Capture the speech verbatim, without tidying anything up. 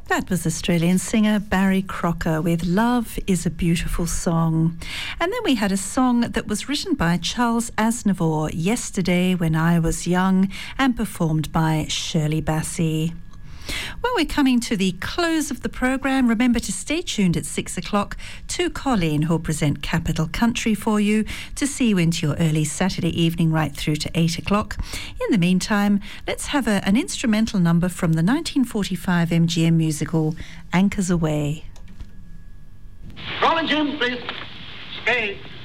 That was Australian singer Barry Crocker with Love is a Beautiful Song. And then we had a song that was written by Charles Aznavour, Yesterday When I Was Young, and performed by Shirley Bassey. Well, we're coming to the close of the programme. Remember to stay tuned at six o'clock to Colleen, who'll present Capital Country for you, to see you into your early Saturday evening right through to eight o'clock. In the meantime, let's have a, an instrumental number from the nineteen forty-five M G M musical, Anchors Aweigh. Rolling Jim, please. Spade.